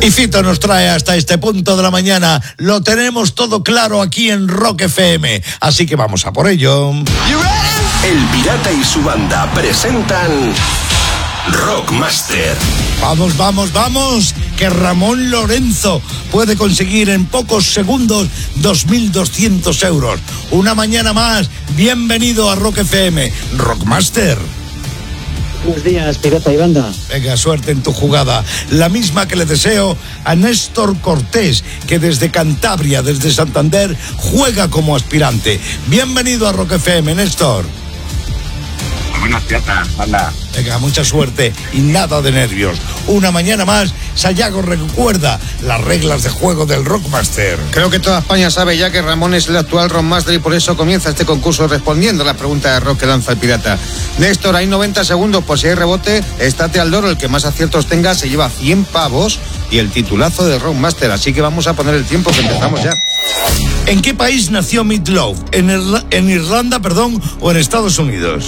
Y Fito nos trae hasta este punto de la mañana. Lo tenemos todo claro aquí en Rock FM. Así que vamos a por ello. El Pirata y su banda presentan Rockmaster. Vamos, vamos, vamos, que Ramón Lorenzo puede conseguir en pocos segundos 2.200 euros. Una mañana más, bienvenido a Rock FM, Rockmaster. Buenos días, Pirata y banda. Venga, suerte en tu jugada. La misma que le deseo a Néstor Cortés, que desde Cantabria, desde Santander, juega como aspirante. Bienvenido a Rock FM, Néstor. Buenas, Pirata, banda. Venga, mucha suerte y nada de nervios. Una mañana más, Sayago recuerda las reglas de juego del Rockmaster. Creo que toda España sabe ya que Ramón es el actual Rockmaster y por eso comienza este concurso respondiendo a la pregunta de rock que lanza el pirata. Néstor, hay 90 segundos, por si hay rebote, estate al loro, el que más aciertos tenga se lleva 100 pavos y el titulazo de Rockmaster, así que vamos a poner el tiempo que empezamos ya. ¿En qué país nació Meat Loaf? ¿En Irlanda, o en Estados Unidos?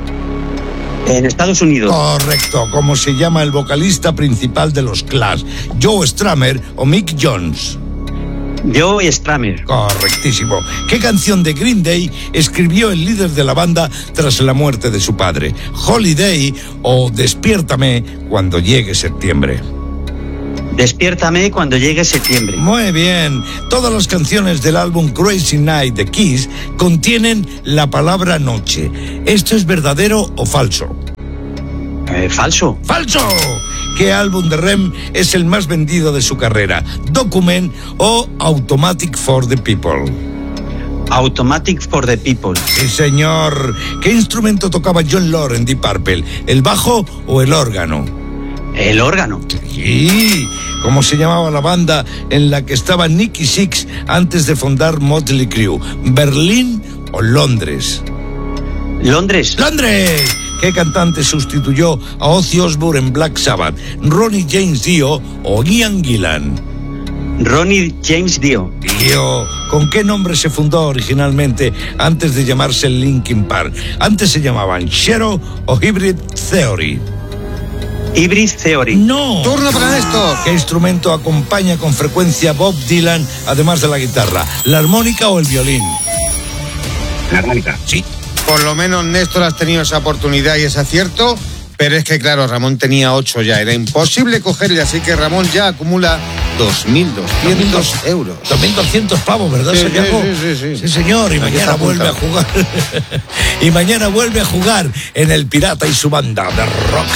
En Estados Unidos. Correcto. ¿Cómo se llama el vocalista principal de los Clash? ¿Joe Strummer o Mick Jones? Joe Strummer. Correctísimo. ¿Qué canción de Green Day escribió el líder de la banda tras la muerte de su padre? ¿Holiday o Despiértame cuando llegue septiembre? Despiértame cuando llegue septiembre. Muy bien. Todas las canciones del álbum Crazy Night de Kiss contienen la palabra noche. ¿Esto es verdadero o falso? Falso. ¡Falso! ¿Qué álbum de REM es el más vendido de su carrera? ¿Document o Automatic for the People? Automatic for the People. Sí, señor. ¿Qué instrumento tocaba John Lord en Deep Purple? ¿El bajo o el órgano? El órgano. Sí. ¿Cómo se llamaba la banda en la que estaba Nicky Six antes de fundar Motley Crue? ¿Berlín o Londres? Londres. ¡Londres! ¿Qué cantante sustituyó a Ozzy Osbourne en Black Sabbath? ¿Ronnie James Dio o Ian Gillan? Ronnie James Dio. Dio. ¿Con qué nombre se fundó originalmente antes de llamarse Linkin Park? Antes se llamaban Shero o Hybrid Theory. Hybrid Theory. No. Turno para Néstor. ¿Qué instrumento acompaña con frecuencia Bob Dylan, además de la guitarra? ¿La armónica o el violín? La armónica. Sí. Por lo menos Néstor has tenido esa oportunidad y ese acierto, pero es que claro, Ramón tenía 8 ya, era imposible cogerle, así que Ramón ya acumula 2.200 euros. 2.200 pavos, ¿verdad, Sí, Sayago? sí. Sí, señor, y Aquí mañana está vuelve a jugar. Y mañana vuelve a jugar en El Pirata y su banda de Rock